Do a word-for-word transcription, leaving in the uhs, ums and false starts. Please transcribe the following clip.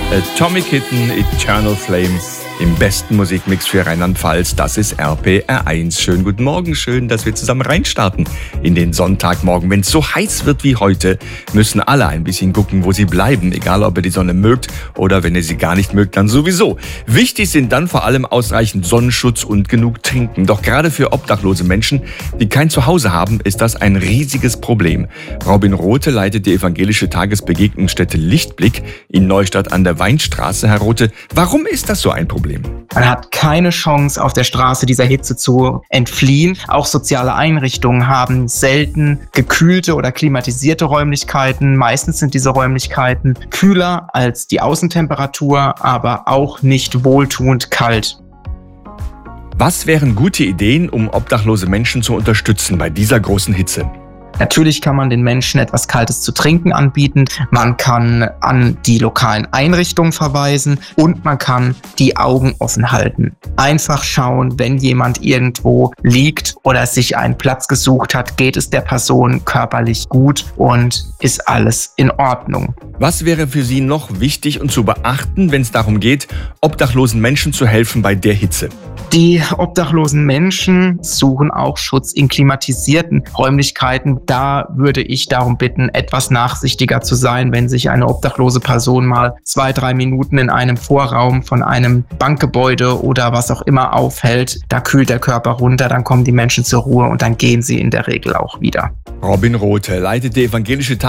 Atomic Kitten, Eternal Flame im besten Musikmix für Rheinland-Pfalz. Das ist R P R eins. Schönen guten Morgen, schön, dass wir zusammen reinstarten in den Sonntagmorgen. Wenn es so heiß wird wie heute, müssen alle ein bisschen gucken, wo sie bleiben. Egal, ob ihr die Sonne mögt oder wenn ihr sie gar nicht mögt, dann sowieso. Wichtig sind dann vor allem ausreichend Sonnenschutz und genug Trinken. Doch gerade für obdachlose Menschen, die kein Zuhause haben, ist das ein riesiges Problem. Robin Rothe leitet die evangelische Tagesbegegnungsstätte Lichtblick in Neustadt an der Weinstraße. Herr Rothe, warum ist das so ein Problem? Man hat keine Chance, auf der Straße dieser Hitze zu entfliehen. Auch soziale Einrichtungen haben selten gekühlte oder klimatisierte Räumlichkeiten. Meistens sind diese Räumlichkeiten kühler als die Außentemperatur, aber auch nicht wohltuend kalt. Was wären gute Ideen, um obdachlose Menschen zu unterstützen bei dieser großen Hitze? Natürlich kann man den Menschen etwas Kaltes zu trinken anbieten, man kann an die lokalen Einrichtungen verweisen und man kann die Augen offen halten. Einfach schauen, wenn jemand irgendwo liegt oder sich einen Platz gesucht hat, geht es der Person körperlich gut und ist alles in Ordnung. Was wäre für Sie noch wichtig und zu beachten, wenn es darum geht, obdachlosen Menschen zu helfen bei der Hitze? Die obdachlosen Menschen suchen auch Schutz in klimatisierten Räumlichkeiten. Da würde ich darum bitten, etwas nachsichtiger zu sein, wenn sich eine obdachlose Person mal zwei, drei Minuten in einem Vorraum von einem Bankgebäude oder was auch immer aufhält. Da kühlt der Körper runter, dann kommen die Menschen zur Ruhe und dann gehen sie in der Regel auch wieder. Robin Rothe leitet die evangelische